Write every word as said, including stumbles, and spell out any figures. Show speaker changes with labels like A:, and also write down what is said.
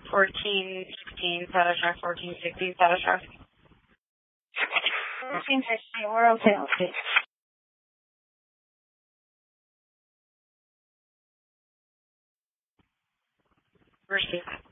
A: fourteen sixteen, Saddle Shark, fourteen sixteen, Saddle Shark.
B: fourteen sixteen, we're okay, okay.
A: Receive.